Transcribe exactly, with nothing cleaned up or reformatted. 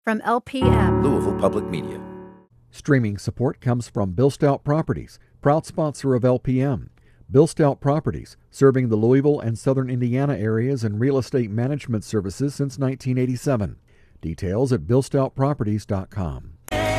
from L P M, Louisville Public Media. Streaming support comes from Bill Stout Properties, proud sponsor of L P M. Bill Stout Properties, serving the Louisville and southern Indiana areas in real estate management services since nineteen eighty-seven. Details at bill stout properties dot com.